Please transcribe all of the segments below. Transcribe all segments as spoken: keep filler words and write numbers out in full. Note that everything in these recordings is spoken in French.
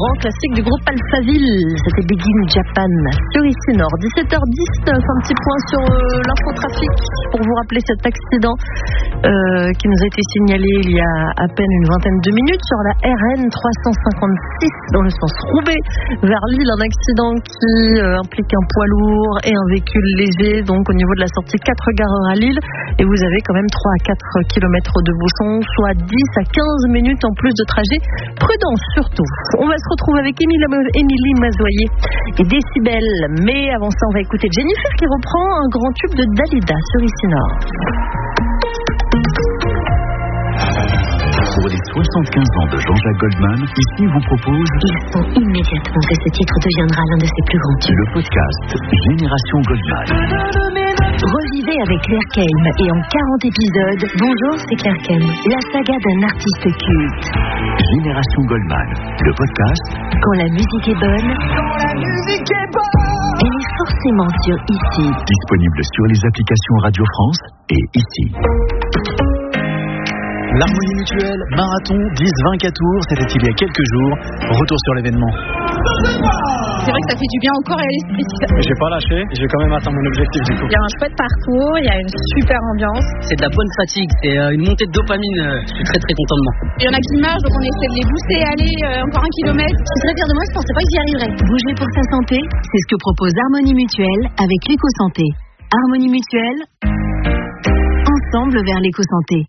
grand classique du groupe Alphaville. C'était Begin Japan sur Ici Nord. dix-sept heures dix-neuf, un petit point sur euh, l'infotrafic pour vous rappeler cet accident euh, qui nous a été signalé il y a à peine une vingtaine de minutes sur la R N trois cent cinquante-six dans le sens Roubaix vers Lille. Un accident qui euh, implique un poids lourd et un véhicule léger, donc au niveau de la sortie quatre gares à Lille. Et vous avez quand même trois à quatre kilomètres de bouchons, soit dix à quinze minutes en plus de trajet. Prudence surtout. On va se retrouver avec Émilie Mazoyer et Décibel. Mais avant ça, on va écouter Jennifer qui reprend un grand tube de Dalida sur Ici Nord. Pour les soixante-quinze ans de Jean-Jacques Goldman, ici vous propose... Il sent immédiatement que ce titre deviendra l'un de ses plus grands tubes. Le podcast Génération Goldman. Revivez avec Claire Kelm et en quarante épisodes, bonjour, c'est Claire Kelm, la saga d'un artiste culte. Génération Goldman, le podcast. Quand la musique est bonne, Quand la musique est bonne, elle est forcément sur Ici. Disponible sur les applications Radio France et Ici. L'Harmonie Mutuelle, marathon, dix vingt-quatre tours, c'était il y a quelques jours. Retour sur l'événement. C'est vrai que ça fait du bien au corps et à l'esprit. J'ai pas lâché, j'ai quand même atteint mon objectif du coup. Il y a un chouette parcours, il y a une super ambiance. C'est de la bonne fatigue, c'est une montée de dopamine. Je suis très très content de moi. Il y en a qui nagent, donc on essaie de les booster, aller euh, encore un kilomètre. Je suis très fière de moi, je pensais pas que j'y arriverais. Bouger pour sa santé, c'est ce que propose Harmonie Mutuelle avec l'éco-santé. Harmonie Mutuelle, ensemble vers l'éco-santé.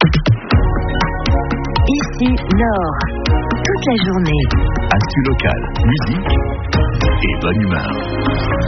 Ici Nord, toute la journée. Actu local, musique et bonne humeur.